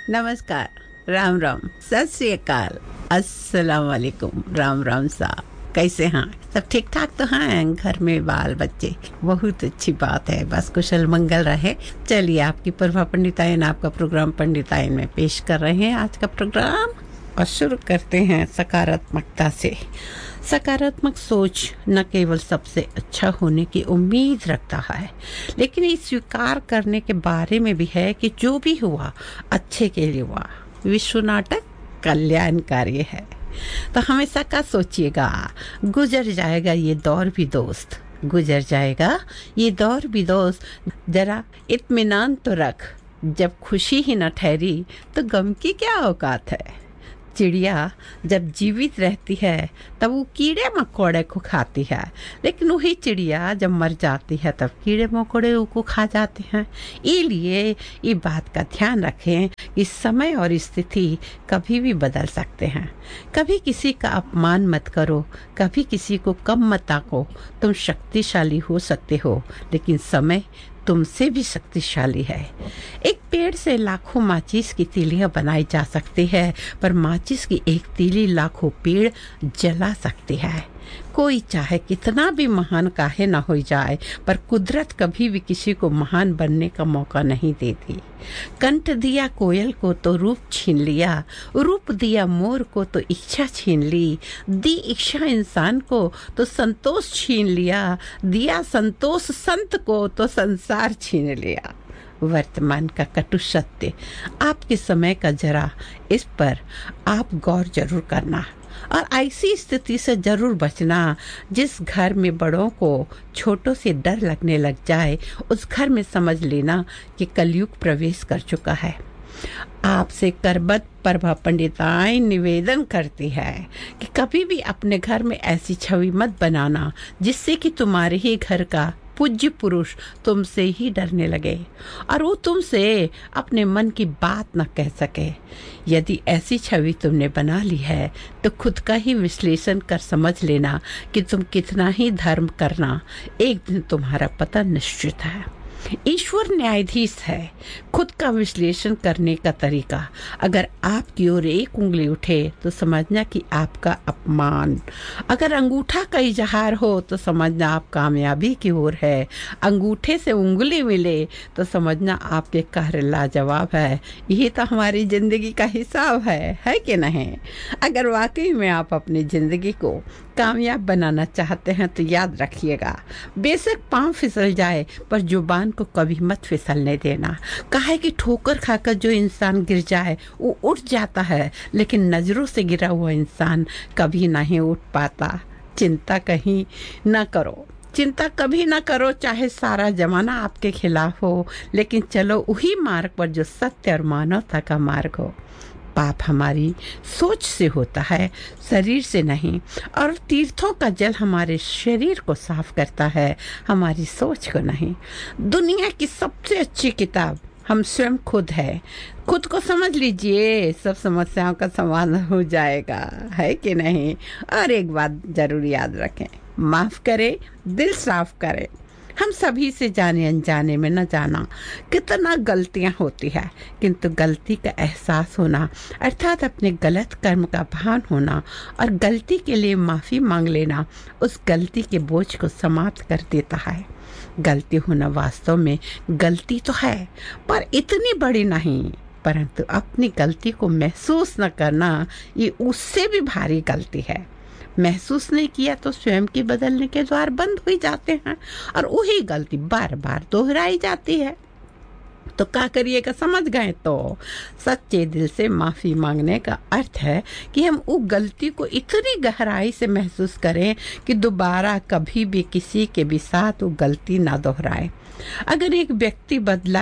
नमस्कार, राम राम, सत श्री अकाल, अस्सलाम वालेकुम, राम राम साहब, कैसे हैं? सब ठीक ठाक तो हैं? घर में बाल बच्चे? बहुत अच्छी बात है, बस कुशल मंगल रहे। चलिए, आपकी प्रभा पंडितायन आपका प्रोग्राम पंडितायन में पेश कर रहे हैं आज का प्रोग्राम और शुरू करते हैं सकारात्मकता से। सकारात्मक सोच न केवल सबसे अच्छा होने की उम्मीद रखता है, लेकिन ये स्वीकार करने के बारे में भी है कि जो भी हुआ अच्छे के लिए हुआ। विश्व नाटक कल्याणकारी है, तो हमेशा का सोचिएगा, गुजर जाएगा ये दौर भी दोस्त, गुजर जाएगा ये दौर भी दोस्त। जरा इत्मीनान तो रख, जब खुशी ही न ठहरी तो गम की क्या औकात है। चिड़िया जब जीवित रहती है तब वो कीड़े मकोड़े को खाती है, लेकिन वही चिड़िया जब मर जाती है तब कीड़े मकोड़े उसको खा जाते हैं। इसलिए ये बात का ध्यान रखें कि समय और स्थिति कभी भी बदल सकते हैं। कभी किसी का अपमान मत करो, कभी किसी को कम मत आको। तुम शक्तिशाली हो सकते हो, लेकिन समय तुमसे भी शक्तिशाली है। एक पेड़ से लाखों माचिस की तीलियां बनाई जा सकती है, पर माचिस की एक तीली लाखों पेड़ जला सकती है। कोई चाहे कितना भी महान काहे ना हो जाए, पर कुदरत कभी भी किसी को महान बनने का मौका नहीं देती। कंठ दिया कोयल को तो रूप छीन लिया, रूप दिया मोर को तो इच्छा छीन ली, दी इच्छा इंसान को तो संतोष छीन लिया, दिया संतोष संत को तो संसार छीन लिया। वर्तमान का कटु सत्य आपके समय का, जरा इस पर आप गौर जरूर करना और ऐसी स्थिति से जरूर बचना जिस घर में बड़ों को छोटों से डर लगने लग जाए, उस घर में समझ लेना कि कलयुग प्रवेश कर चुका है। आपसे करबद्ध प्रभा पंडितायन निवेदन करती है कि कभी भी अपने घर में ऐसी छवि मत बनाना जिससे कि तुम्हारे ही घर का पूज्य पुरुष तुमसे ही डरने लगे और वो तुमसे अपने मन की बात न कह सके। यदि ऐसी छवि तुमने बना ली है तो खुद का ही विश्लेषण कर समझ लेना कि तुम कितना ही धर्म करना, एक दिन तुम्हारा पतन निश्चित है। ईश्वर न्यायाधीश है। खुद का विश्लेषण करने का तरीका, अगर आपकी ओर एक उंगली उठे तो समझना कि आपका अपमान, अगर अंगूठा का इजहार हो तो समझना आप कामयाबी की ओर है, अंगूठे से उंगली मिले तो समझना आपके कार्य लाजवाब है। यही तो हमारी जिंदगी का हिसाब है कि नहीं? अगर वाकई में आप अपनी जिंदगी को कामयाब बनाना चाहते हैं तो याद रखिएगा, बेशक पांव फिसल जाए पर जुबान को कभी मत फिसलने देना। काहे कि ठोकर खाकर जो इंसान गिर जाए वो उठ जाता है, लेकिन नजरों से गिरा हुआ इंसान कभी नहीं उठ पाता। चिंता कहीं ना करो, चिंता कभी ना करो, चाहे सारा जमाना आपके खिलाफ हो, लेकिन चलो वही मार्ग पर जो सत्य और मानवता का मार्ग हो। पाप हमारी सोच से होता है, शरीर से नहीं, और तीर्थों का जल हमारे शरीर को साफ करता है, हमारी सोच को नहीं। दुनिया की सबसे अच्छी किताब हम स्वयं खुद है। खुद को समझ लीजिए, सब समस्याओं का समाधान हो जाएगा, है कि नहीं? और एक बात जरूर याद रखें, माफ करें, दिल साफ करें। हम सभी से जाने अनजाने में न जाना कितना गलतियां होती है, किंतु गलती का एहसास होना अर्थात अपने गलत कर्म का भान होना और गलती के लिए माफ़ी मांग लेना उस गलती के बोझ को समाप्त कर देता है। गलती होना वास्तव में गलती तो है, पर इतनी बड़ी नहीं, परंतु अपनी गलती को महसूस न करना ये उससे भी भारी गलती है। महसूस नहीं किया तो स्वयं के बदलने के द्वार बंद हो जाते हैं और वही गलती बार बार दोहराई जाती है। तो क्या करिएगा, समझ गए? तो सच्चे दिल से माफ़ी मांगने का अर्थ है कि हम उस गलती को इतनी गहराई से महसूस करें कि दोबारा कभी भी किसी के भी साथ वो गलती ना दोहराए। अगर एक व्यक्ति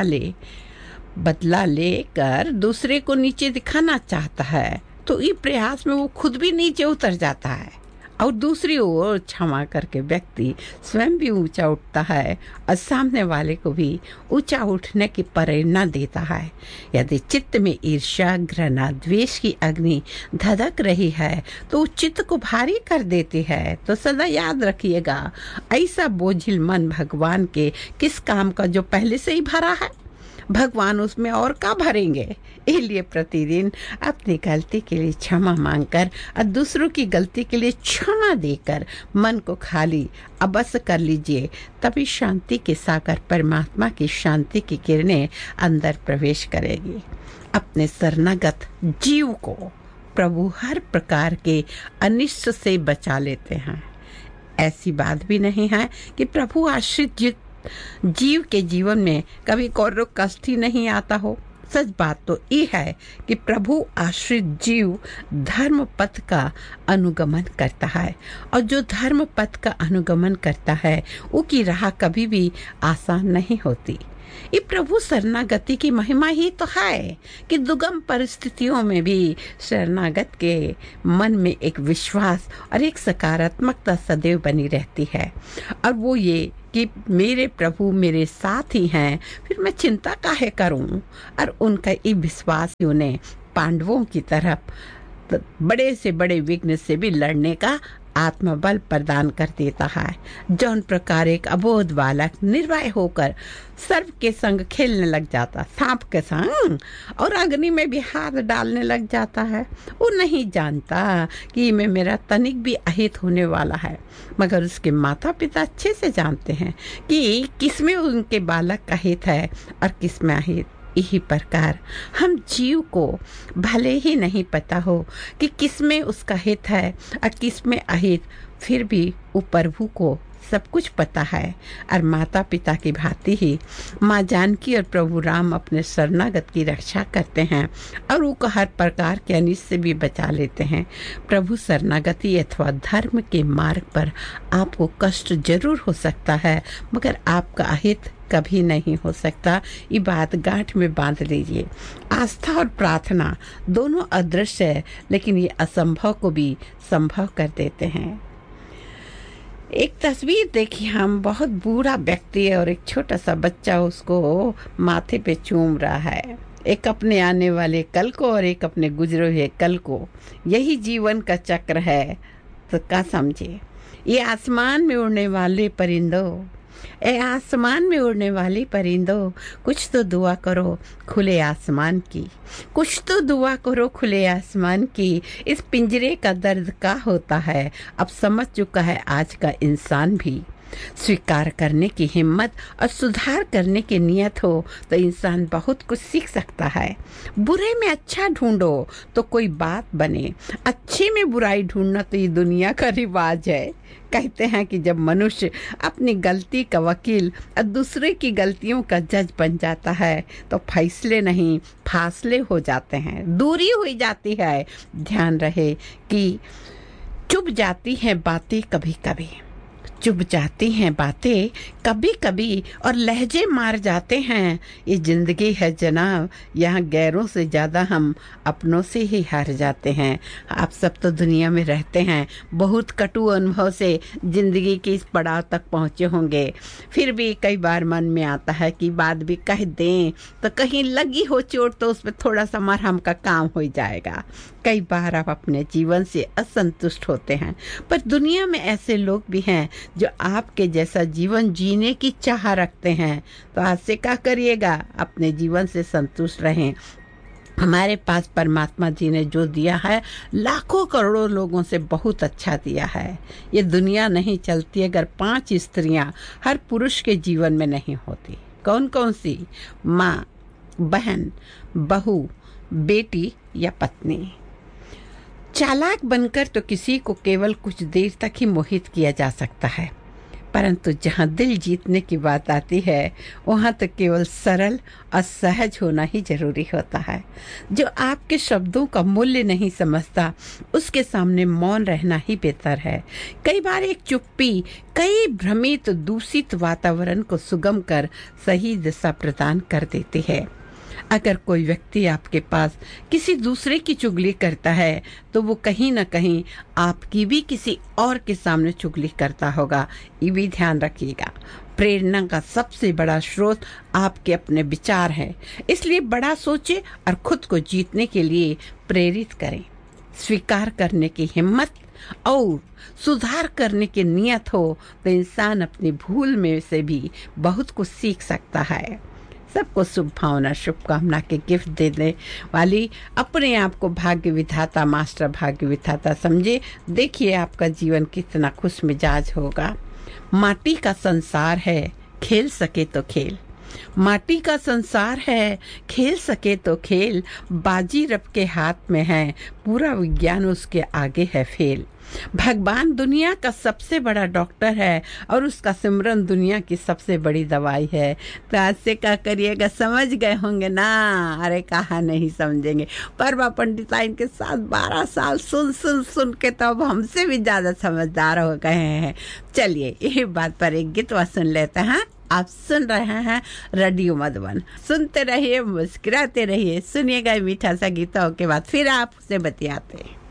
बदला लेकर दूसरे को नीचे दिखाना चाहता है तो इस प्रयास में वो खुद भी नीचे उतर जाता है और दूसरी ओर क्षमा करके व्यक्ति स्वयं भी ऊंचा उठता है और सामने वाले को भी ऊंचा उठने की प्रेरणा देता है। यदि चित्त में ईर्ष्या, घृणा, द्वेष की अग्नि धधक रही है तो उस चित्त को भारी कर देती है। तो सदा याद रखिएगा, ऐसा बोझिल मन भगवान के किस काम का जो पहले से ही भरा है। भगवान उसमें और का भरेंगे। इसलिए प्रतिदिन अपनी गलती के लिए क्षमा मांगकर और दूसरों की गलती के लिए क्षमा देकर मन को खाली अवश्य कर लीजिए, तभी शांति के सागर परमात्मा की शांति की किरणें अंदर प्रवेश करेगी। अपने शरणागत जीव को प्रभु हर प्रकार के अनिष्ट से बचा लेते हैं। ऐसी बात भी नहीं है कि प्रभु आश्रित जीव के जीवन में कभी कोई कष्ट ही नहीं आता हो। सच बात तो ये है कि प्रभु आश्रित जीव धर्म पथ का अनुगमन करता है, और जो धर्म पथ का अनुगमन करता है उसकी राह कभी भी आसान नहीं होती। ये प्रभु शरणागति की महिमा ही तो है कि दुर्गम परिस्थितियों में भी शरणागत के मन में एक विश्वास और एक सकारात्मकता सदैव बनी रहती है, और वो ये कि मेरे प्रभु मेरे साथ ही हैं, फिर मैं चिंता काहे करूं। और उनका ये विश्वास ही उन्हें पांडवों की तरफ बड़े से बड़े विघ्न से भी लड़ने का आत्मबल प्रदान कर देता है। जौन प्रकार एक अबोध बालक निर्भय होकर सर्प के संग खेलने लग जाता, सांप के संग, और अग्नि में भी हाथ डालने लग जाता है, वो नहीं जानता कि मैं मेरा तनिक भी अहित होने वाला है, मगर उसके माता पिता अच्छे से जानते हैं कि किसमें उनके बालक का हित है और किसमें अहित। यही प्रकार हम जीव को भले ही नहीं पता हो कि किसमें उसका हित है और किसमें अहित, फिर भी वो प्रभु को सब कुछ पता है। और माता पिता की भांति ही माँ जानकी और प्रभु राम अपने शरणागत की रक्षा करते हैं और वो हर प्रकार के अनिष्ट से भी बचा लेते हैं। प्रभु शरणागति अथवा धर्म के मार्ग पर आपको कष्ट जरूर हो सकता है, मगर आपका अहित कभी नहीं हो सकता। ये बात गांठ में बांध लीजिए। आस्था और प्रार्थना दोनों अदृश्य है, लेकिन ये असंभव को भी संभव कर देते हैं। एक तस्वीर देखी हम, बहुत बूढ़ा व्यक्ति है और एक छोटा सा बच्चा उसको माथे पे चूम रहा है, एक अपने आने वाले कल को और एक अपने गुजरे हुए कल को। यही जीवन का चक्र है, तो क्या समझे। ये आसमान में उड़ने वाले परिंदों, ए आसमान में उड़ने वाली परिंदों, कुछ तो दुआ करो खुले आसमान की, कुछ तो दुआ करो खुले आसमान की। इस पिंजरे का दर्द क्या होता है अब समझ चुका है आज का इंसान भी। स्वीकार करने की हिम्मत और सुधार करने की नियत हो तो इंसान बहुत कुछ सीख सकता है। बुरे में अच्छा ढूंढो तो कोई बात बने, अच्छे में बुराई ढूंढना तो ये दुनिया का रिवाज है। कहते हैं कि जब मनुष्य अपनी गलती का वकील और दूसरे की गलतियों का जज बन जाता है तो फैसले नहीं फासले हो जाते हैं, दूरी हो जाती है। ध्यान रहे कि चुप जाती हैं बातें कभी कभी, चुप जाती हैं बातें कभी कभी और लहजे मार जाते हैं। ये जिंदगी है जनाब, यहाँ गैरों से ज़्यादा हम अपनों से ही हार जाते हैं। आप सब तो दुनिया में रहते हैं, बहुत कटु अनुभव से जिंदगी के इस पड़ाव तक पहुँचे होंगे, फिर भी कई बार मन में आता है कि बात भी कह दें तो कहीं लगी हो चोट तो उस पर थोड़ा सा मरहम का काम हो जाएगा। कई बार आप अपने जीवन से असंतुष्ट होते हैं, पर दुनिया में ऐसे लोग भी हैं जो आपके जैसा जीवन जीने की चाह रखते हैं। तो आज से क्या करिएगा, अपने जीवन से संतुष्ट रहें। हमारे पास परमात्मा जी ने जो दिया है लाखों करोड़ों लोगों से बहुत अच्छा दिया है। ये दुनिया नहीं चलती अगर 5 स्त्रियां हर पुरुष के जीवन में नहीं होती। कौन कौन सी? माँ, बहन, बहू, बेटी या पत्नी। चालाक बनकर तो किसी को केवल कुछ देर तक ही मोहित किया जा सकता है, परंतु जहाँ दिल जीतने की बात आती है वहाँ तो केवल सरल और सहज होना ही जरूरी होता है। जो आपके शब्दों का मूल्य नहीं समझता उसके सामने मौन रहना ही बेहतर है। कई बार एक चुप्पी कई भ्रमित दूषित वातावरण को सुगम कर सही दिशा प्रदान कर देती है। अगर कोई व्यक्ति आपके पास किसी दूसरे की चुगली करता है तो वो कहीं ना कहीं आपकी भी किसी और के सामने चुगली करता होगा, ये भी ध्यान रखिएगा। प्रेरणा का सबसे बड़ा स्रोत आपके अपने विचार है, इसलिए बड़ा सोचें और खुद को जीतने के लिए प्रेरित करें। स्वीकार करने की हिम्मत और सुधार करने की नियत हो तो इंसान अपनी भूल में से भी बहुत कुछ सीख सकता है। सबको शुभ भावना शुभकामना के गिफ्ट देने वाली, अपने आप को भाग्य विधाता मास्टर भाग्य विधाता समझे। देखिए आपका जीवन कितना खुश मिजाज होगा। माटी का संसार है, खेल सके तो खेल। माटी का संसार है, खेल सके तो खेल। बाजी रब के हाथ में है, पूरा विज्ञान उसके आगे है फेल। भगवान दुनिया का सबसे बड़ा डॉक्टर है और उसका सिमरन दुनिया की सबसे बड़ी दवाई है। तो आज से क्या करिएगा, समझ गए होंगे ना? अरे कहा नहीं समझेंगे। परवा पंडिताइन के साथ 12 साल सुन सुन सुन के तो अब हमसे भी ज़्यादा समझदार हो गए हैं। चलिए ये बात पर एक गीतवा सुन लेते हैं। आप सुन रहे हैं रेडियो मधुबन। सुनते रहिए, मुस्कुराते रहिए। सुनिएगा मीठा सा गीतों के बाद फिर आपसे बतियाते हैं।